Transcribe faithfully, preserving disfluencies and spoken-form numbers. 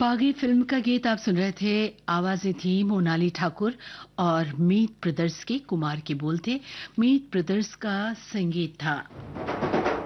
बागी फिल्म का गीत आप सुन रहे थे। आवाजें थी मोनाली ठाकुर और मीत ब्रदर्स की। कुमार के बोल थे, मीत ब्रदर्स का संगीत था।